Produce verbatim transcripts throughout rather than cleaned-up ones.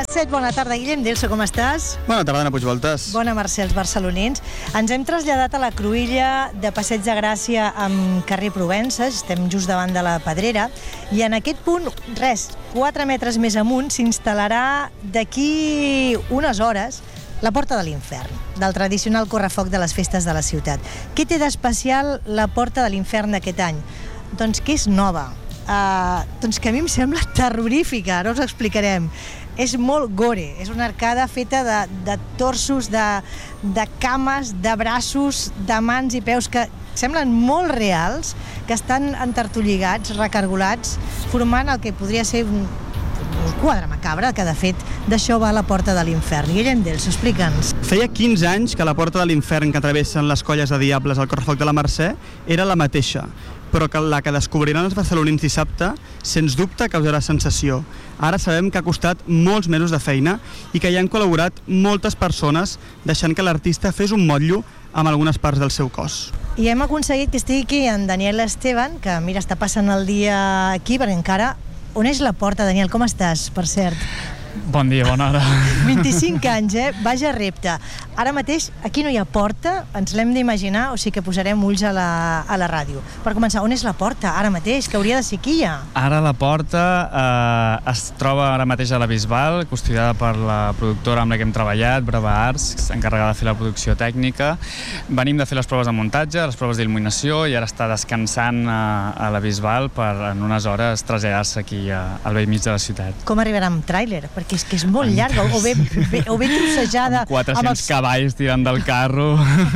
les set, bona tarda, Guillem Delso, com estàs? Bona tarda, Anna Puigvoltes. Bona, Mercè, els barcelonins. Ens hem traslladat a la cruïlla de Passeig de Gràcia amb carrer Provences, estem just davant de la Pedrera, i en aquest punt, res, quatre metres més amunt, s'instal·larà d'aquí unes hores la Porta de l'Infern, del tradicional correfoc de les festes de la ciutat. Què té d'especial la Porta de l'Infern d'aquest any? Doncs que és nova. Uh, doncs que a mi em sembla terrorífica, ara us explicarem. És molt gore, és una arcada feta de, de torsos, de, de cames, de braços, de mans i peus que semblen molt reals, que estan entertolligats, recargolats, formant el que podria ser un, un quadre macabre, que de fet d'això va la Porta de l'Infern. Guillem Delso, explica'ns. Feia quinze anys que la Porta de l'Infern que travessen les colles de diables al correfoc de la Mercè era la mateixa, però que la que descobriran els barcelonins dissabte, sens dubte causarà sensació. Ara sabem que ha costat molts mesos de feina i que hi han col·laborat moltes persones, deixant que l'artista fes un motllo amb algunes parts del seu cos. I hem aconseguit que estigui aquí en Daniel Esteban, que mira, està passant el dia aquí, perquè encara... On és la Porta, Daniel? Com estàs, per cert? Bon dia, bona hora. vint-i-cinc anys, eh? Vaja repte. Ara mateix, aquí no hi ha porta, ens l'hem d'imaginar, o sigui que posarem ulls a la, a la ràdio. Per començar, on és la porta, ara mateix? Que hauria de ser aquí, ja. Ara la porta eh, es troba ara mateix a la Bisbal, custodiada per la productora amb la que hem treballat, Brava Arts, encarregada de fer la producció tècnica. Venim de fer les proves de muntatge, les proves d'il·luminació, i ara està descansant a, a la Bisbal per en unes hores traslladar-se aquí a, al vell mig de la ciutat. Com arribarà amb tràiler? Perquè és que és molt llarga, o bé, bé, o bé trossejada... Amb quatre-cents amb els... cavalls tirant del carro.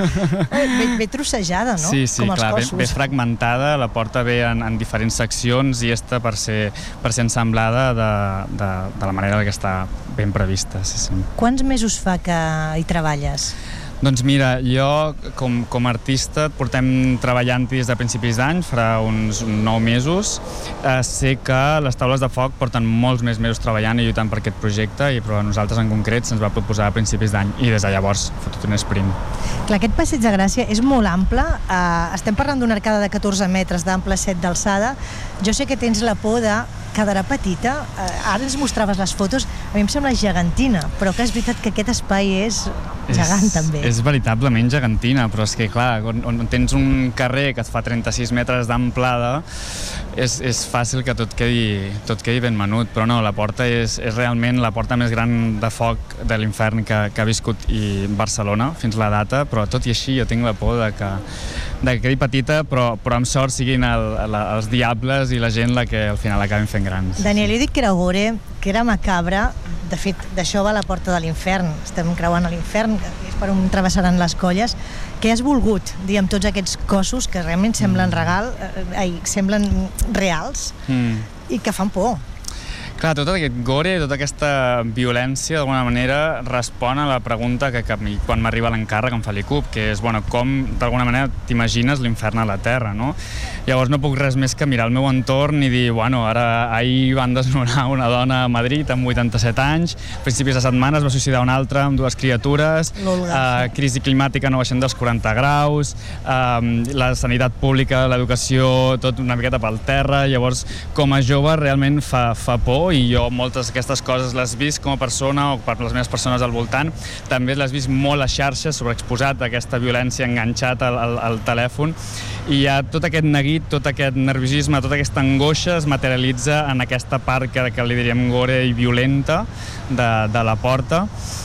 Bé, bé trossejada, no? Sí, sí, com clar, bé, bé fragmentada, la porta ve en, en diferents seccions i està per ser, per ser ensamblada de, de, de la manera que està ben prevista. Sí, sí. Quants mesos fa que hi treballes? Doncs mira, jo com, com a artista portem treballant des de principis d'any, farà uns nou mesos. Eh, sé que les taules de foc porten molts més mesos treballant i lluitant per aquest projecte, i però a nosaltres en concret se'ns va proposar a principis d'any i des de llavors ha fotut un sprint. Clar, aquest Passeig de Gràcia és molt ample, eh, estem parlant d'una arcada de catorze metres d'ample, set d'alçada. Jo sé que tens la por de quedarà petita, eh, ara ens mostraves les fotos, a mi em sembla gegantina, però que és veritat que aquest espai és gegant és, també. És veritablement gegantina, però és que clar, on, on tens un carrer que et fa trenta-sis metres d'amplada, és, és fàcil que tot quedi, tot quedi ben menut, però no, la porta és, és realment la porta més gran de foc de l'infern que, que ha viscut i Barcelona fins la data, però tot i així jo tinc la por de que, de que quedi petita, però, però amb sort siguin el, la, els diables i la gent la que al final acabin fent grans. Daniel, jo dic que era gore, que era macabre, de fet, d'això va la Porta de l'Infern, estem creuant a l'infern, és per on travessaran les colles. Què has volgut dir amb tots aquests cossos que realment semblen regal, eh, ai, semblen reals mm. i que fan por? Clar, tot aquest gore, tota aquesta violència, d'alguna manera, respon a la pregunta que, que quan m'arriba l'encàrrec em fa l'I C U P, que és, bueno, com, d'alguna manera, t'imagines l'infern a la Terra, no? Llavors no puc res més que mirar el meu entorn i dir, bueno, ara ahir van desnonar una dona a Madrid amb vuitanta-set anys, a principis de setmana es va suïcidar una altra amb dues criatures, eh, crisi climàtica no baixant dels quaranta graus, eh, la sanitat pública, l'educació, tot una miqueta pel terra. Llavors, com a jove, realment fa, fa por, i jo moltes d'aquestes coses les he vist com a persona o per les meves persones al voltant. També les he vist molt a xarxes, sobreexposat a aquesta violència, enganxat al, al, al telèfon, i ja tot aquest neguit, tot aquest nerviosisme, tota aquesta angoixa es materialitza en aquesta part que, que li diríem gore i violenta de, de la porta.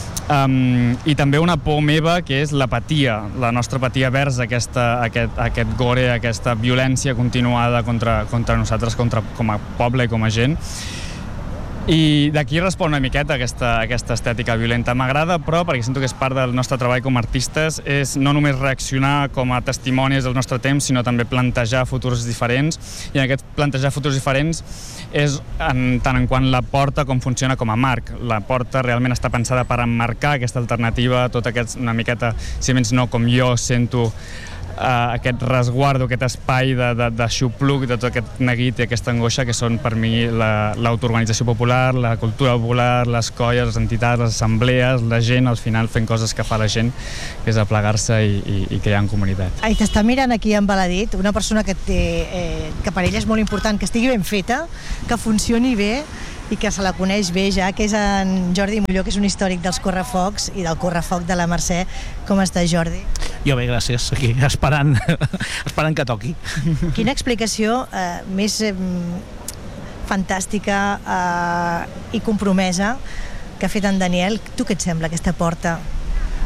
Um, i també una por meva, que és l'apatia, la nostra apatia vers aquesta, aquest, aquest gore, aquesta violència continuada contra, contra nosaltres, contra, com a poble i com a gent. I d'aquí respon una miqueta aquesta, aquesta estètica violenta. M'agrada, però, perquè sento que és part del nostre treball com a artistes, és no només reaccionar com a testimonis del nostre temps, sinó també plantejar futurs diferents, i en aquest plantejar futurs diferents és en tant en quant la porta com funciona com a marc. La porta realment està pensada per emmarcar aquesta alternativa, tot aquest, una miqueta, si més no, com jo sento Uh, aquest resguardo, aquest espai de, de, de xupluc, de tot aquest neguit i aquesta angoixa que són per mi l'autoorganització popular, la cultura popular, les colles, les entitats, les assemblees, la gent, al final fent coses que fa la gent, que és aplegar-se i, i, i crear en comunitat. Ai, t'està mirant aquí en Baladit, una persona que, té, eh, que per ella és molt important que estigui ben feta, que funcioni bé, i que se la coneix bé ja, que és en Jordi Molló, que és un històric dels correfocs i del correfoc de la Mercè. Com estàs, Jordi? Jo bé, gràcies, aquí, esperant, esperant que toqui. Quina explicació eh, més eh, fantàstica eh, i compromesa que ha fet en Daniel. Tu què et sembla, aquesta porta?